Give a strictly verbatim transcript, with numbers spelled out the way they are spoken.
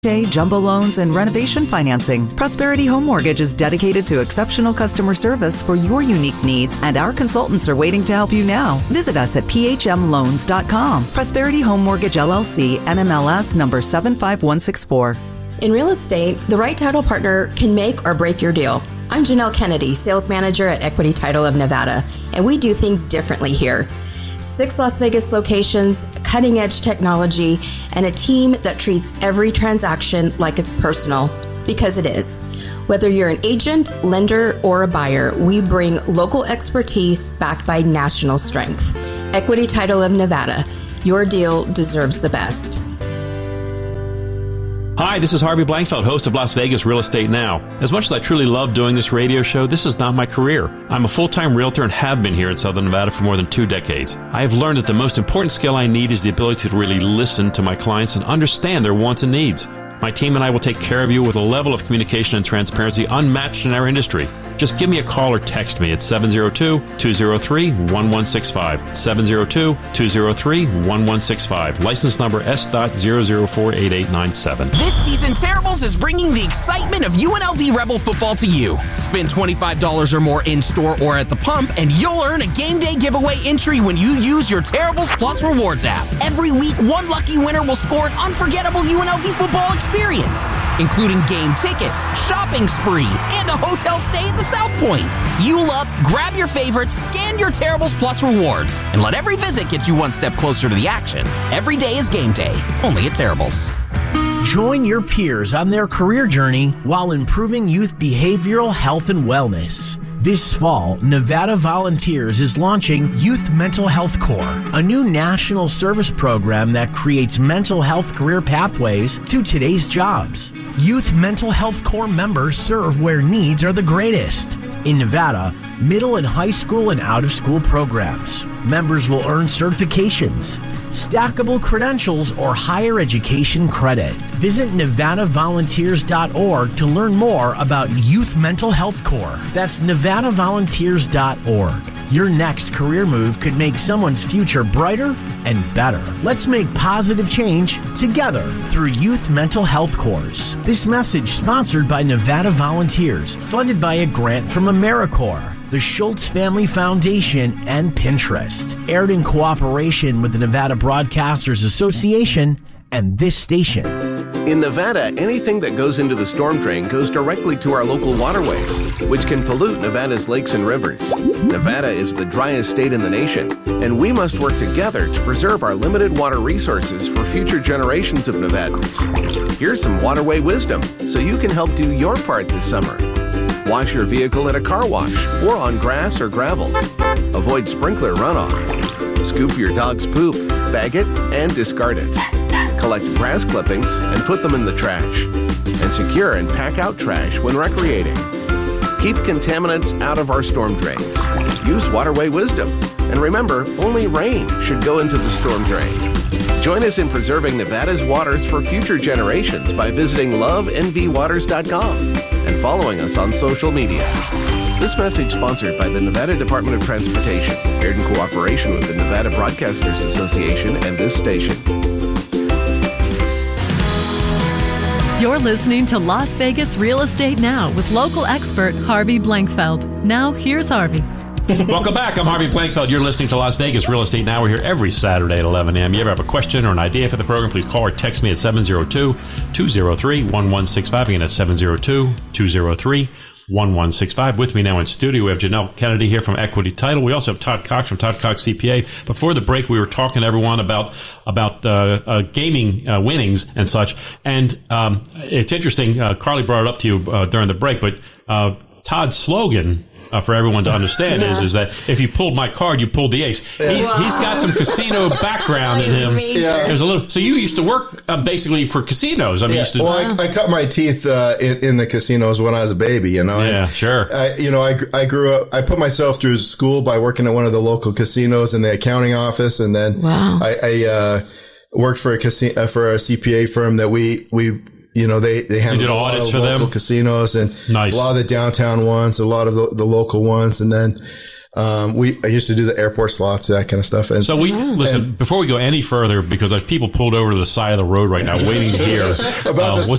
jumbo loans, and renovation financing. Prosperity Home Mortgage is dedicated to exceptional customer service for your unique needs, and our consultants are waiting to help you now. Visit us at p h m loans dot com. Prosperity Home Mortgage L L C, N M L S number seven five one six four. In real estate, the right title partner can make or break your deal. I'm Janelle Kennedy, sales manager at Equity Title of Nevada, and we do things differently here. Six Las Vegas locations, cutting-edge technology, and a team that treats every transaction like it's personal, because it is. Whether you're an agent, lender, or a buyer, we bring local expertise backed by national strength. Equity Title of Nevada. Your deal deserves the best. Hi, this is Harvey Blankfeld, host of Las Vegas Real Estate Now. As much as I truly love doing this radio show, this is not my career. I'm a full-time realtor and have been here in Southern Nevada for more than two decades. I have learned that the most important skill I need is the ability to really listen to my clients and understand their wants and needs. My team and I will take care of you with a level of communication and transparency unmatched in our industry. Just give me a call or text me at seven zero two, two zero three, one one six five. seven zero two, two zero three, one one six five. License number S zero zero four eight eight nine seven. This season, Terribles is bringing the excitement of U N L V Rebel football to you. Spend twenty-five dollars or more in-store or at the pump, and you'll earn a game day giveaway entry when you use your Terribles Plus Rewards app. Every week, one lucky winner will score an unforgettable U N L V football experience, including game tickets, shopping spree, and a hotel stay at the South Point. Fuel up, grab your favorites, scan your Terribles Plus Rewards, and let every visit get you one step closer to the action. Every day is game day, only at Terribles. Join your peers on their career journey while improving youth behavioral health and wellness. This fall, Nevada Volunteers is launching Youth Mental Health Corps, a new national service program that creates mental health career pathways to today's jobs. Youth Mental Health Corps members serve where needs are the greatest. In Nevada, middle and high school and out-of-school programs. Members will earn certifications, stackable credentials, or higher education credit. Visit nevada volunteers dot org to learn more about Youth Mental Health Corps. That's nevada volunteers dot org. Your next career move could make someone's future brighter and better. Let's make positive change together through Youth Mental Health Corps. This message sponsored by Nevada Volunteers, funded by a grant from AmeriCorps, the Schultz Family Foundation, and Pinterest. Aired in cooperation with the Nevada Broadcasters Association and this station. In Nevada, anything that goes into the storm drain goes directly to our local waterways, which can pollute Nevada's lakes and rivers. Nevada is the driest state in the nation, and we must work together to preserve our limited water resources for future generations of Nevadans. Here's some waterway wisdom so you can help do your part this summer. Wash your vehicle at a car wash or on grass or gravel. Avoid sprinkler runoff. Scoop your dog's poop, bag it, and discard it. Collect grass clippings and put them in the trash. And secure and pack out trash when recreating. Keep contaminants out of our storm drains. Use waterway wisdom. And remember, only rain should go into the storm drain. Join us in preserving Nevada's waters for future generations by visiting love n v waters dot com and following us on social media. This message sponsored by the Nevada Department of Transportation, aired in cooperation with the Nevada Broadcasters Association and this station. You're listening to Las Vegas Real Estate Now with local expert Harvey Blankfeld. Now, here's Harvey. Welcome back. I'm Harvey Blankfeld. You're listening to Las Vegas Real Estate Now. We're here every Saturday at eleven a.m. You ever have a question or an idea for the program, please call or text me at seven zero two, two zero three, one one six five. Again, that's seven zero two, two zero three, one one six five. With me now in studio, we have Janelle Kennedy here from Equity Title. We also have Todd Cox from Todd Cox C P A. Before the break, we were talking to everyone about about uh, uh, gaming uh, winnings and such. And um, it's interesting, uh, Carly brought it up to you uh, during the break, but uh, Todd's slogan, uh, for everyone to understand, yeah. is is that if you pulled my card, you pulled the ace. He, wow. He's got some casino background in him. Yeah. There's a little. So you used to work uh, basically for casinos. I mean, yeah. used to, well, I, I cut my teeth uh, in, in the casinos when I was a baby. You know. Yeah, I, sure. I, you know, I I grew up. I put myself through school by working at one of the local casinos in the accounting office, and then wow. I, I uh, worked for a casino for a C P A firm that we we. You know, they, they handled a lot of for local them? casinos and nice. a lot of the downtown ones, a lot of the, the local ones. And then, um, we, I used to do the airport slots, that kind of stuff. And so we, listen, and, before we go any further, because I've people pulled over to the side of the road right now waiting to hear about uh, the what's